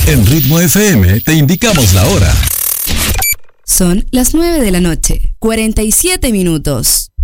En Ritmo FM te indicamos la hora. Son las 9 de la noche, 47 minutos.